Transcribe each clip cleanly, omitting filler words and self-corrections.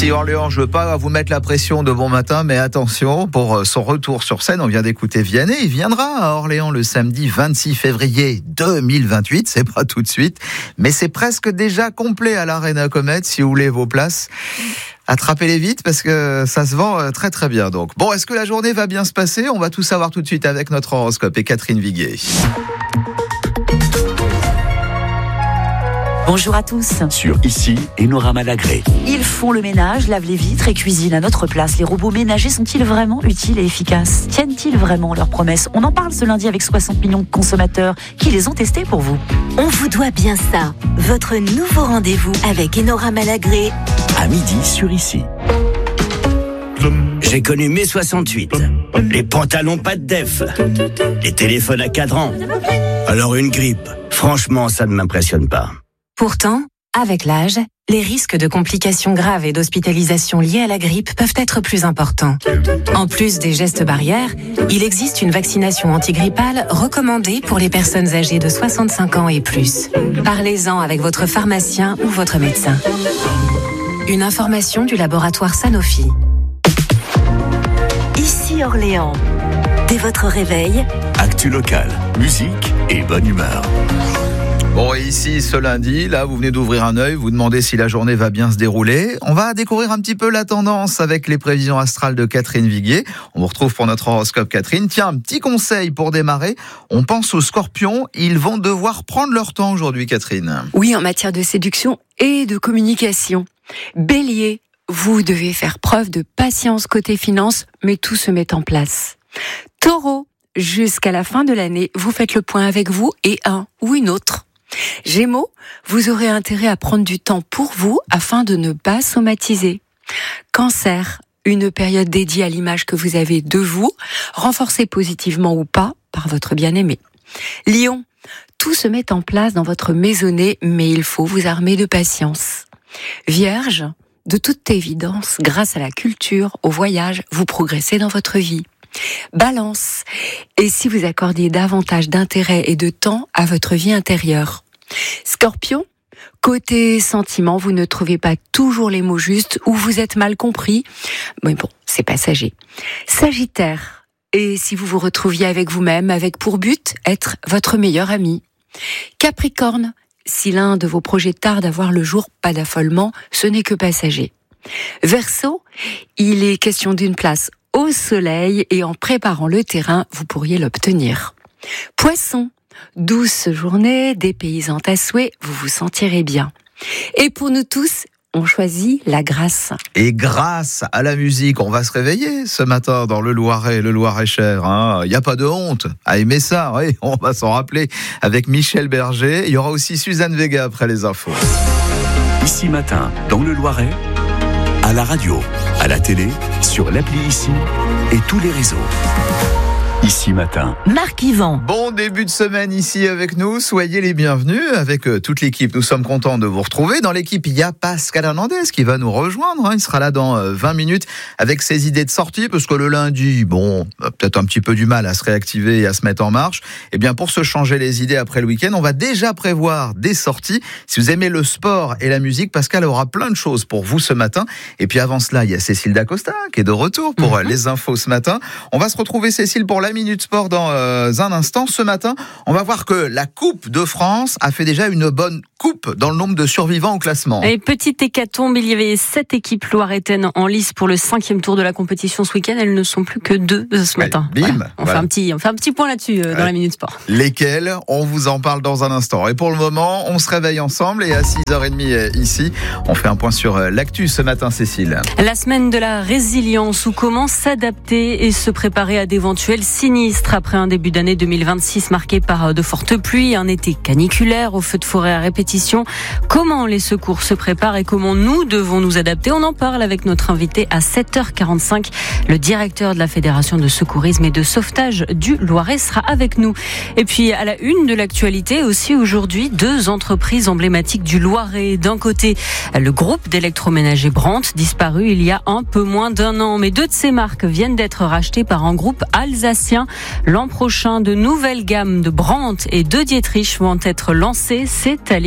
Ici Orléans, je veux pas vous mettre la pression de bon matin, mais attention, pour son retour sur scène, on vient d'écouter Vianney. Il viendra à Orléans le samedi 26 février 2028. C'est pas tout de suite, mais c'est presque déjà complet à l'Arena Comet. Si vous voulez vos places, attrapez-les vite parce que ça se vend très très bien. Donc bon, est-ce que la journée va bien se passer? On va tout savoir tout de suite avec notre horoscope et Catherine Viguier. Bonjour à tous. Sur Ici, Enora Malagré. Ils font le ménage, lavent les vitres et cuisinent à notre place. Les robots ménagers sont-ils vraiment utiles et efficaces? Tiennent-ils vraiment leurs promesses? On en parle ce lundi avec 60 millions de consommateurs qui les ont testés pour vous. On vous doit bien ça. Votre nouveau rendez-vous avec Enora Malagré. À midi sur Ici. J'ai connu mai 68. Les pantalons pas de def. Les téléphones à cadran. Alors une grippe. Franchement, ça ne m'impressionne pas. Pourtant, avec l'âge, les risques de complications graves et d'hospitalisation liées à la grippe peuvent être plus importants. En plus des gestes barrières, il existe une vaccination antigrippale recommandée pour les personnes âgées de 65 ans et plus. Parlez-en avec votre pharmacien ou votre médecin. Une information du laboratoire Sanofi. Ici Orléans. Dès votre réveil, Actu locale, musique et bonne humeur. Bon, et ici, ce lundi, là, vous venez d'ouvrir un œil, vous demandez si la journée va bien se dérouler. On va découvrir un petit peu la tendance avec les prévisions astrales de Catherine Viguier. On vous retrouve pour notre horoscope, Catherine. Tiens, un petit conseil pour démarrer. On pense aux scorpions. Ils vont devoir prendre leur temps aujourd'hui, Catherine. Oui, en matière de séduction et de communication. Bélier, vous devez faire preuve de patience côté finance, mais tout se met en place. Taureau, jusqu'à la fin de l'année, vous faites le point avec vous et un ou une autre. Gémeaux, vous aurez intérêt à prendre du temps pour vous afin de ne pas somatiser. Cancer, une période dédiée à l'image que vous avez de vous, renforcée positivement ou pas par votre bien-aimé. Lion, tout se met en place dans votre maisonnée, mais il faut vous armer de patience. Vierge, de toute évidence, grâce à la culture, au voyage, vous progressez dans votre vie. Balance, et si vous accordiez davantage d'intérêt et de temps à votre vie intérieure. Scorpion, côté sentiment, vous ne trouvez pas toujours les mots justes ou vous êtes mal compris, mais bon, c'est passager. Sagittaire, et si vous vous retrouviez avec vous-même, avec pour but être votre meilleur ami. Capricorne, si l'un de vos projets tarde à voir le jour, pas d'affolement, ce n'est que passager. Verseau, il est question d'une place au soleil et en préparant le terrain, vous pourriez l'obtenir. Poisson, douce journée, dépaysante à souhait, vous vous sentirez bien. Et pour nous tous, on choisit la grâce. Et grâce à la musique, on va se réveiller ce matin dans le Loiret, le Loir-et-Cher. Il n'y a pas de honte à aimer ça. Oui, on va s'en rappeler avec Michel Berger. Il y aura aussi Suzanne Vega après les infos. Ici matin, dans le Loiret, à la radio, à la télé, sur l'appli Ici et tous les réseaux. Ici matin. Marc Yvan. Bon début de semaine ici avec nous, soyez les bienvenus avec toute l'équipe. Nous sommes contents de vous retrouver. Dans l'équipe, il y a Pascal Hernandez qui va nous rejoindre. Il sera là dans 20 minutes avec ses idées de sortie parce que le lundi, bon, peut-être un petit peu du mal à se réactiver et à se mettre en marche. Eh bien, pour se changer les idées après le week-end, on va déjà prévoir des sorties. Si vous aimez le sport et la musique, Pascal aura plein de choses pour vous ce matin. Et puis avant cela, il y a Cécile Dacosta qui est de retour pour les infos ce matin. On va se retrouver, Cécile, pour la Minute Sport dans un instant. Ce matin, on va voir que la Coupe de France a fait déjà une bonne coupe dans le nombre de survivants au classement. Et petite hécatombe, il y avait 7 équipes loiretaines en lice pour le 5e tour de la compétition ce week-end. Elles ne sont plus que 2 ce matin. Bim, voilà. On fait un petit point là-dessus dans la Minute Sport. Lesquelles? On vous en parle dans un instant. Et pour le moment, on se réveille ensemble et à 6h30 ici, on fait un point sur l'actu ce matin, Cécile. La semaine de la résilience, ou comment s'adapter et se préparer à d'éventuels sinistres après un début d'année 2026 marqué par de fortes pluies, un été caniculaire, aux feux de forêt à répétition. Comment les secours se préparent et comment nous devons nous adapter? On en parle avec notre invité à 7h45. Le directeur de la Fédération de secourisme et de sauvetage du Loiret sera avec nous. Et puis à la une de l'actualité aussi aujourd'hui, 2 entreprises emblématiques du Loiret. D'un côté, le groupe d'électroménager Brandt, disparu il y a un peu moins d'1 an. Mais 2 de ces marques viennent d'être rachetées par un groupe alsacien. L'an prochain, de nouvelles gammes de Brandt et de Dietrich vont être lancées. C'est à lire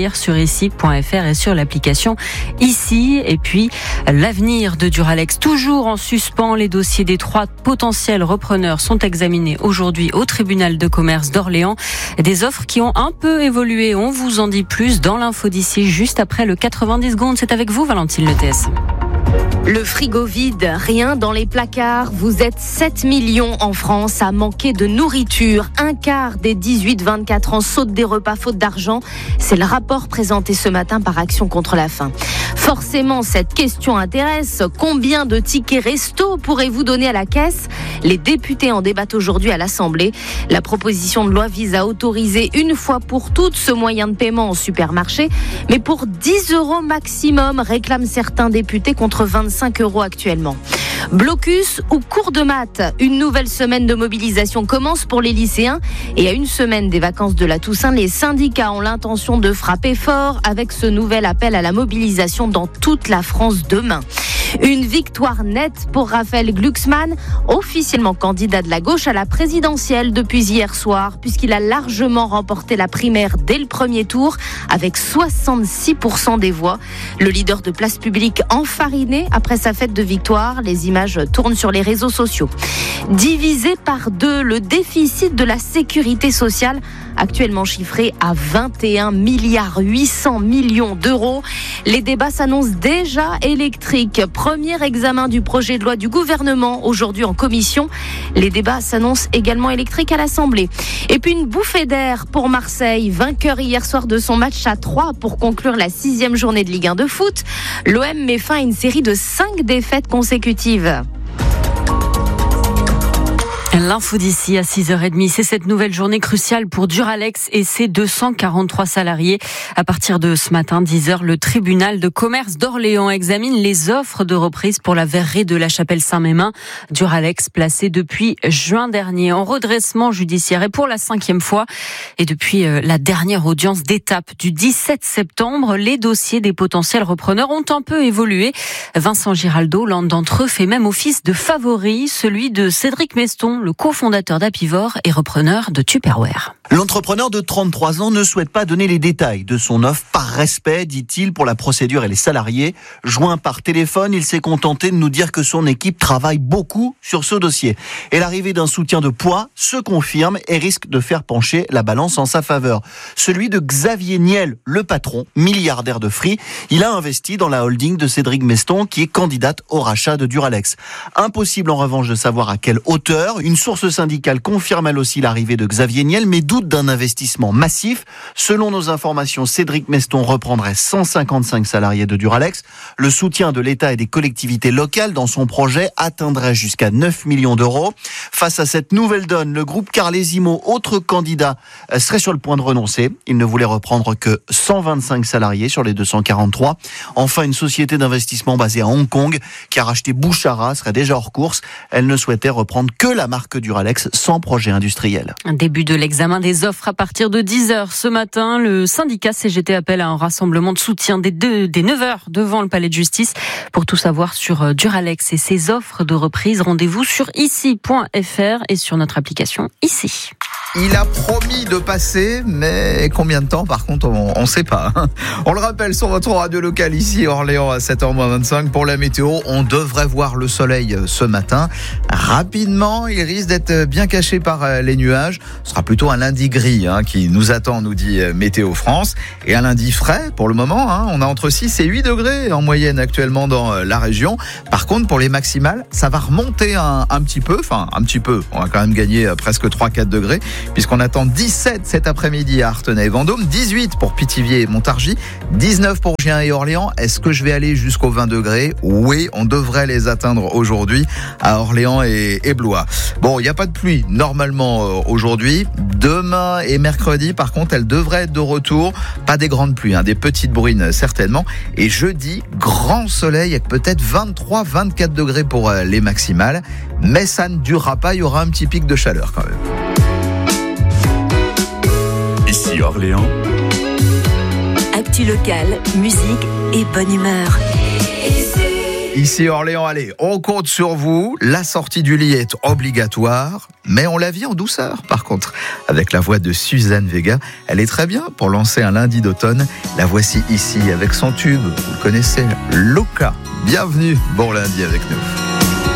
lire sur ici.fr et sur l'application Ici. Et puis, l'avenir de Duralex, toujours en suspens. Les dossiers des 3 potentiels repreneurs sont examinés aujourd'hui au tribunal de commerce d'Orléans. Des offres qui ont un peu évolué. On vous en dit plus dans l'info d'ici, juste après le 90 secondes. C'est avec vous, Valentine Letes. Le frigo vide, rien dans les placards. Vous êtes 7 millions en France à manquer de nourriture. Un quart des 18-24 ans sautent des repas faute d'argent. C'est le rapport présenté ce matin par Action contre la faim. Forcément, cette question intéresse. Combien de tickets resto pourrez-vous donner à la caisse ? Les députés en débattent aujourd'hui à l'Assemblée. La proposition de loi vise à autoriser une fois pour toutes ce moyen de paiement en supermarché, mais pour 10 € maximum, réclament certains députés contre 25 € actuellement. Blocus ou cours de maths, une nouvelle semaine de mobilisation commence pour les lycéens et à une semaine des vacances de la Toussaint, les syndicats ont l'intention de frapper fort avec ce nouvel appel à la mobilisation dans toute la France demain. Une victoire nette pour Raphaël Glucksmann, officiellement candidat de la gauche à la présidentielle depuis hier soir, puisqu'il a largement remporté la primaire dès le premier tour avec 66% des voix. Le leader de Place Publique enfariné après sa fête de victoire. Les images tournent sur les réseaux sociaux. Divisé par 2, le déficit de la sécurité sociale, actuellement chiffré à 21,8 milliards d'euros. Les débats s'annoncent déjà électriques. Premier examen du projet de loi du gouvernement aujourd'hui en commission. Les débats s'annoncent également électriques à l'Assemblée. Et puis une bouffée d'air pour Marseille, vainqueur hier soir de son match à 3 pour conclure la 6e journée de Ligue 1 de foot. L'OM met fin à une série de 5 défaites consécutives. L'info d'ici à 6h30, c'est cette nouvelle journée cruciale pour Duralex et ses 243 salariés. À partir de ce matin, 10h, le tribunal de commerce d'Orléans examine les offres de reprise pour la verrerie de la Chapelle-Saint-Mémin. Duralex, placé depuis juin dernier en redressement judiciaire et pour la 5e fois. Et depuis la dernière audience d'étape du 17 septembre, les dossiers des potentiels repreneurs ont un peu évolué. Vincent Giraldo, l'un d'entre eux, fait même office de favori, celui de Cédric Meston, le cofondateur d'Apivore et repreneur de Tupperware. L'entrepreneur de 33 ans ne souhaite pas donner les détails de son offre par respect, dit-il, pour la procédure et les salariés. Joint par téléphone, il s'est contenté de nous dire que son équipe travaille beaucoup sur ce dossier. Et l'arrivée d'un soutien de poids se confirme et risque de faire pencher la balance en sa faveur. Celui de Xavier Niel, le patron, milliardaire de Free. Il a investi dans la holding de Cédric Meston qui est candidate au rachat de Duralex. Impossible en revanche de savoir à quelle hauteur. Une source syndicale confirme elle aussi l'arrivée de Xavier Niel, mais doute d'un investissement massif. Selon nos informations, Cédric Meston reprendrait 155 salariés de Duralex. Le soutien de l'État et des collectivités locales dans son projet atteindrait jusqu'à 9 millions d'euros. Face à cette nouvelle donne, le groupe Carlesimo, autre candidat, serait sur le point de renoncer. Il ne voulait reprendre que 125 salariés sur les 243. Enfin, une société d'investissement basée à Hong Kong qui a racheté Bouchara serait déjà hors course. Elle ne souhaitait reprendre que la marque Duralex sans projet industriel. Un début de l'examen des offres à partir de 10h ce matin. Le syndicat CGT appelle à un rassemblement de soutien dès 9h devant le palais de justice. Pour tout savoir sur Duralex et ses offres de reprise, rendez-vous sur ici.fr et sur notre application Ici. Il a promis de passer, mais combien de temps par contre on ne sait pas. On le rappelle sur votre radio locale ici Orléans à 7h25 pour la météo. On devrait voir le soleil ce matin. Rapidement, il risque d'être bien caché par les nuages. Ce sera plutôt un lundi gris qui nous attend, nous dit Météo France. Et un lundi frais pour le moment. On a entre 6 et 8 degrés en moyenne actuellement dans la région. Par contre, pour les maximales, ça va remonter un petit peu. Enfin, un petit peu. On va quand même gagner presque 3-4 degrés. Puisqu'on attend 17 cet après-midi à Artenay et Vendôme, 18 pour Pithiviers et Montargis, 19 pour Gien et Orléans. Est-ce que je vais aller jusqu'aux 20 degrés ? Oui, on devrait les atteindre aujourd'hui à Orléans et Blois. Bon, il n'y a pas de pluie normalement aujourd'hui. Demain et mercredi, par contre, elle devrait être de retour. Pas des grandes pluies, des petites bruines certainement. Et jeudi, grand soleil avec peut-être 23-24 degrés pour les maximales. Mais ça ne durera pas, il y aura un petit pic de chaleur quand même. Ici Orléans. Actu locale, musique et bonne humeur. Ici Orléans, allez, on compte sur vous. La sortie du lit est obligatoire, mais on la vit en douceur. Par contre, avec la voix de Suzanne Vega, elle est très bien pour lancer un lundi d'automne. La voici ici avec son tube, vous le connaissez, Luca. Bienvenue, bon lundi avec nous.